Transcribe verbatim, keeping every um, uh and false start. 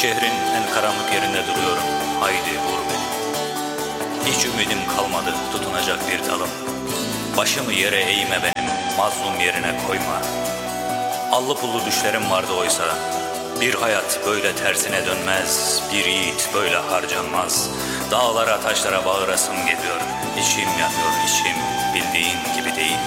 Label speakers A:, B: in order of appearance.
A: Şehrin en karanlık yerinde duruyorum. Haydi vur beni. Hiç ümidim kalmadı tutunacak bir dalım. Başımı yere eğme benim, mazlum yerine koyma. Allı pullu düşlerim vardı oysa. Bir hayat böyle tersine dönmez, bir yiğit böyle harcanmaz. Dağlara taşlara bağırasım geliyor. İçim yanıyor içim, bildiğin gibi değil.